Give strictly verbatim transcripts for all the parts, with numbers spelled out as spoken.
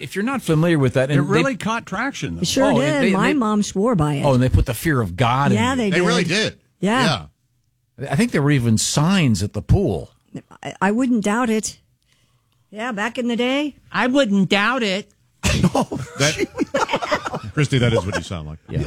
if you're not familiar with that, and it really they, caught traction. Though. It sure oh, did. they, My they, mom swore by it. Oh, and they put the fear of God yeah, in they it. did. They really did. Yeah. yeah. I think there were even signs at the pool. I, I wouldn't doubt it. Yeah, back in the day. I wouldn't doubt it. That, Christy, that is what you sound like. Yeah.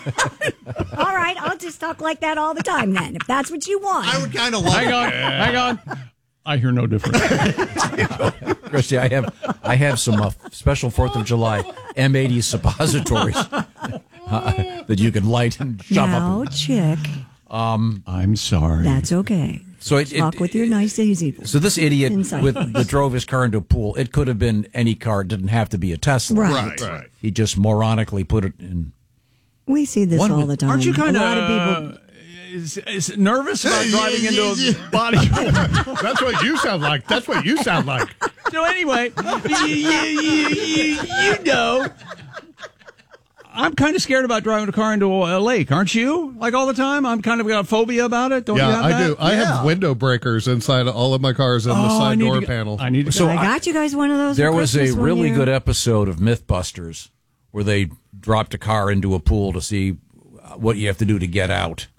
All right, I'll just talk like that all the time then, if that's what you want. I would kind of love Hang it. on, hang on. I hear no difference. Christy, I have I have some uh, special Fourth of July M eighty suppositories uh, that you can light and shove now, up. chick, I'm sorry. that's okay. So it, Talk it, with your nice easy. So this idiot Inside with voice. that drove his car into a pool, it could have been any car. It didn't have to be a Tesla. Right. Right, right. He just moronically put it in. We see this One all with- the time. Aren't you kind a lot of of people? is, is nervous about driving into a body? That's what you sound like. That's what you sound like. So anyway, you, you, you, you, you know, I'm kind of scared about driving a car into a lake, aren't you? Like all the time, I'm kind of got a phobia about it. Don't you Yeah, have I that? do. I Yeah. have window breakers inside all of my cars and the Oh, I side need door to get- panel. I need to. So I got you guys one of those. There for was a Christmas one really year. good episode of Mythbusters where they dropped a car into a pool to see what you have to do to get out.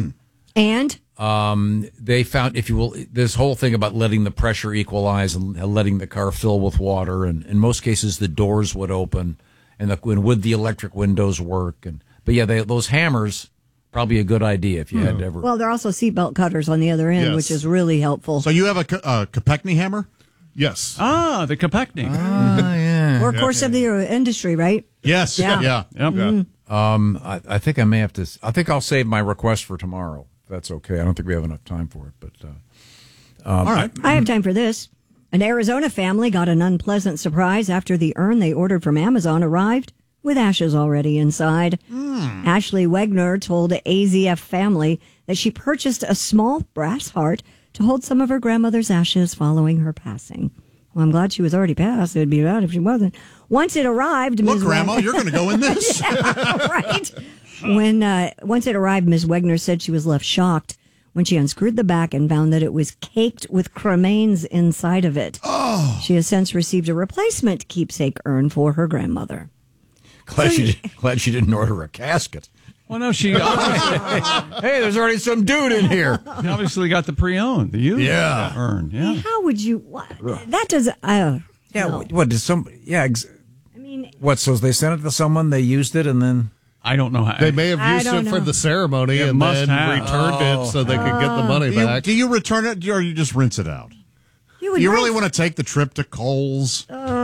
And Um, they found, if you will, this whole thing about letting the pressure equalize and letting the car fill with water, and in most cases the doors would open, and the, and would the electric windows work? And but yeah, they, those hammers probably a good idea if you had ever. well, there are also seatbelt cutters on the other end, Yes. which is really helpful. So you have a K- uh, Kopechne hammer? Yes. Ah, the Kopechne. Ah, yeah. We're of course of the uh, industry, right? Yes. Yeah. Yeah. Yep. Um, I, I think I may have to. I think I'll save my request for tomorrow. If that's okay. I don't think we have enough time for it, but. Uh, All right. I have time for this. An Arizona family got an unpleasant surprise after the urn they ordered from Amazon arrived with ashes already inside. Ashley Wegner told A Z F Family that she purchased a small brass heart to hold some of her grandmother's ashes following her passing. Well, I'm glad she was already passed. It would be bad if she wasn't. Once it arrived, Look, Miz Grandma, Wegner- you're going to go in this. right. When uh, once it arrived, Miz Wegner said she was left shocked when she unscrewed the back and found that it was caked with cremains inside of it. Oh. She has since received a replacement keepsake urn for her grandmother. glad she did, glad she didn't order a casket. Well, no, she obviously, Hey, there's already some dude in here. she obviously got the pre-owned, the used Yeah. urn. Yeah. How would you? What, that does. Uh, Yeah. no. What, what did some? Yeah. Ex, I mean, what? So they sent it to someone. They used it, and then. I don't know how. They may have I used don't it for know. the ceremony It and must then have. returned it so they could get the money Do you, back. do you return it or you just rinse it out? you would Do you really rinse- want to take the trip to Kohl's?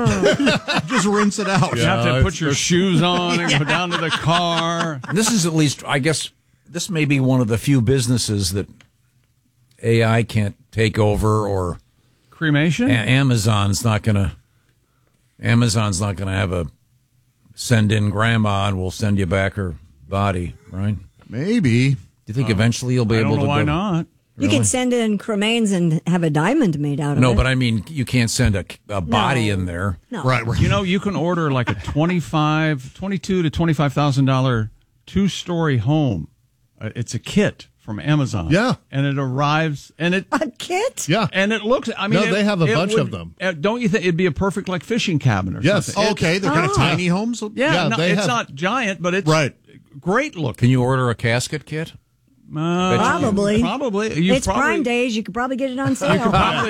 Just rinse it out. You have Yeah, to it's- put your shoes on and go down to the car. This is at least, I guess, this may be one of the few businesses that A I can't take over, or Cremation? a- Amazon's not going to. Amazon's not going to have a send in grandma and we'll send you back her body, right? Do Maybe. you think eventually you'll be I able don't know to why go? not. You can send in cremains and have a diamond made out of it. No, but I mean, you can't send a, a body No. in there. no. Right. right. You know, you can order like a twenty-five, twenty-two to twenty-five thousand dollar two-story home. Uh, it's a kit from Amazon. Yeah. and it arrives, and it A kit? Yeah. and it looks. I mean, No, it- they have a it bunch would- of them. uh, don't you think it'd be a perfect like fishing cabin or Yes. something? It- Okay, they're kind of Oh. tiny homes. yeah, Yeah, no, they it's have- not giant, but it's Right. great looking. Can you order a casket kit? Uh, Probably. Probably. You It's probably, Prime Days. You could probably get it on You sale. could probably.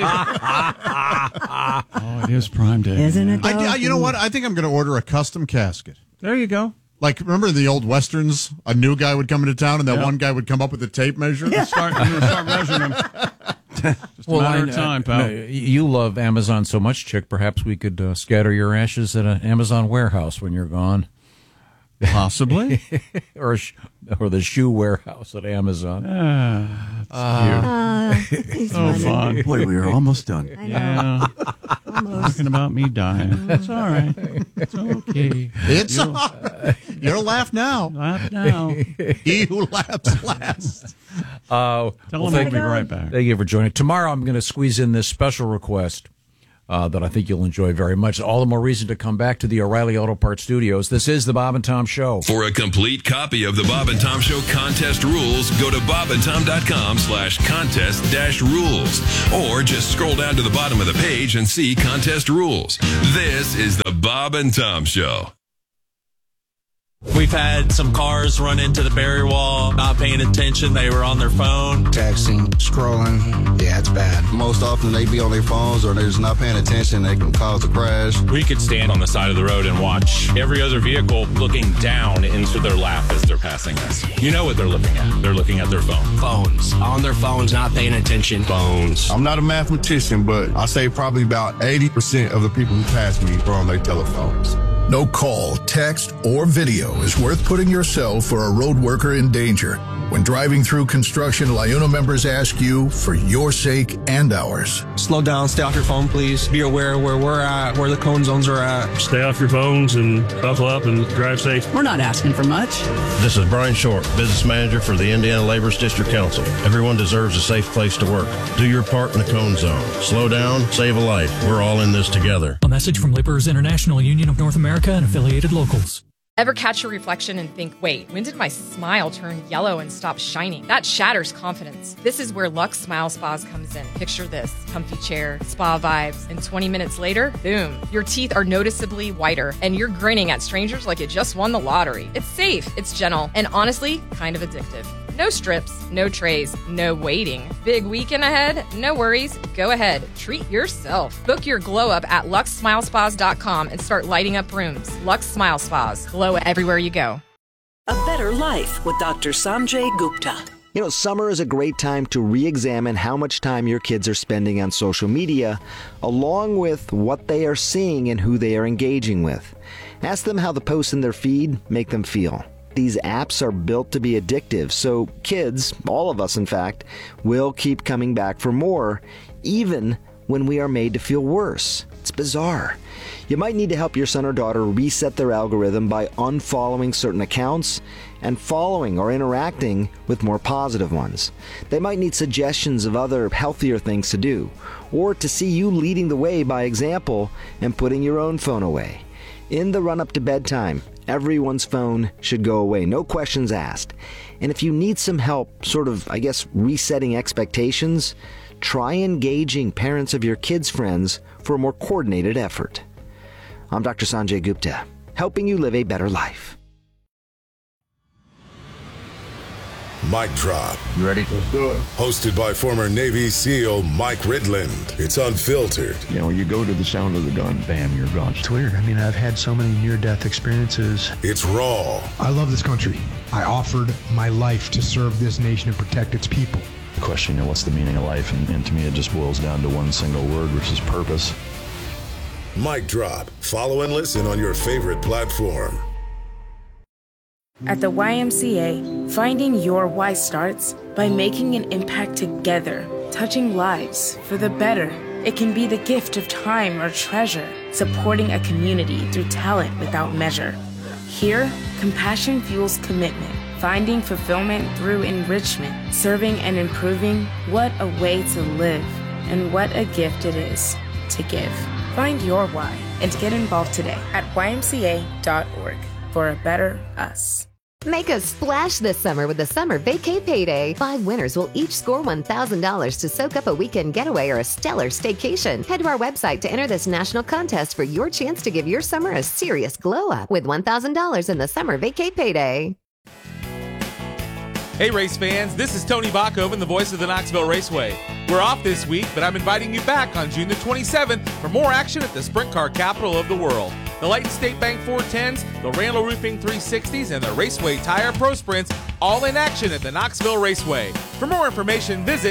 oh, it is Prime Day. Isn't it? I, though? I- you know what? I think I'm going to order a custom casket. There you go. Like, remember the old westerns? A new guy would come into town, and that Yeah. one guy would come up with a tape measure. Start, I'm gonna start measuring them. Just a matter I- of time, uh, pal. no, you love Amazon so much, Chick. Perhaps we could uh, scatter your ashes at an Amazon warehouse when you're gone, Possibly. or a sh- or the shoe warehouse at Amazon. Uh, he's So funny. fun. Boy, we are almost done. I know. Yeah. Almost. Talking about me dying. It's all right. It's okay. It's all right. You'll laugh now. Laugh now. He who laughs last. Uh, Tell well, them I'll thank, be right back. thank you for joining. Tomorrow, I'm going to squeeze in this special request. Uh, uh, that I think you'll enjoy very much. All the more reason to come back to the O'Reilly Auto Parts Studios. This is the Bob and Tom Show. For a complete copy of the Bob and Tom Show contest rules, go to bobandtom.com slash contest dash rules. Or just scroll down to the bottom of the page and see contest rules. This is the Bob and Tom Show. We've had some cars run into the barrier wall, not paying attention. They were on their phone. Texting, scrolling. Yeah, it's bad. Most often they be on their phones or they're just not paying attention. They can cause a crash. We could stand on the side of the road and watch every other vehicle looking down into their lap as they're passing us. You know what they're looking at. They're looking at their phone. Phones. On their phones, not paying attention. Phones. I'm not a mathematician, but I say probably about eighty percent of the people who pass me are on their telephones. No call, text, or video is worth putting yourself or a road worker in danger. When driving through construction, LiUNA members ask you for your sake and ours. Slow down, stay off your phone, please. Be aware where we're at, where the cone zones are at. Stay off your phones and buckle up and drive safe. We're not asking for much. This is Brian Short, business manager for the Indiana Laborers District Council. Everyone deserves a safe place to work. Do your part in the cone zone. Slow down, save a life. We're all in this together. A message from Laborers International Union of North America and affiliated locals. Ever catch your reflection and think, wait, when did my smile turn yellow and stop shining? That shatters confidence. This is where Lux Smile Spas comes in. Picture this, comfy chair, spa vibes, and twenty minutes later, boom, your teeth are noticeably whiter, and you're grinning at strangers like you just won the lottery. It's safe, it's gentle, and honestly, kind of addictive. No strips, no trays, no waiting. Big weekend ahead? No worries. Go ahead. Treat yourself. Book your glow up at lux smile spas dot com and start lighting up rooms. Lux Smile Spas. Glow everywhere you go. A better life with Doctor Sanjay Gupta. You know, summer is a great time to re-examine how much time your kids are spending on social media, along with what they are seeing and who they are engaging with. Ask them how the posts in their feed make them feel. These apps are built to be addictive, so kids, all of us in fact, will keep coming back for more, even when we are made to feel worse. It's bizarre. You might need to help your son or daughter reset their algorithm by unfollowing certain accounts and following or interacting with more positive ones. They might need suggestions of other healthier things to do, or to see you leading the way by example and putting your own phone away. In the run-up to bedtime, everyone's phone should go away, no questions asked. And if you need some help, sort of, I guess, resetting expectations, try engaging parents of your kids' friends for a more coordinated effort. I'm Doctor Sanjay Gupta, helping you live a better life. Mic Drop. You ready? Let's do it. Hosted by former Navy SEAL Mike Ridland. It's unfiltered. You know, you go to the sound of the gun, bam, you're gone. It's weird. I mean, I've had so many near-death experiences. It's raw. I love this country. I offered my life to serve this nation and protect its people. The question, you know, what's the meaning of life? And, and to me, it just boils down to one single word, which is purpose. Mic Drop. Follow and listen on your favorite platform. At the Y M C A, finding your why starts by making an impact together, touching lives for the better. It can be the gift of time or treasure, supporting a community through talent without measure. Here, compassion fuels commitment, finding fulfillment through enrichment, serving and improving. What a way to live, and what a gift it is to give. Find your why and get involved today at Y M C A dot org for a better us. Make a splash this summer with the Summer Vacay Payday. Five winners will each score one thousand dollars to soak up a weekend getaway or a stellar staycation. Head to our website to enter this national contest for your chance to give your summer a serious glow up with one thousand dollars in the Summer Vacay Payday. Hey race fans, this is Tony Bachhoven, the voice of the Knoxville Raceway. We're off this week, but I'm inviting you back on June the twenty-seventh for more action at the sprint car capital of the world. The Light State Bank four tens, the Randall Roofing three sixties, and the Raceway Tire Pro Sprints, all in action at the Knoxville Raceway. For more information, visit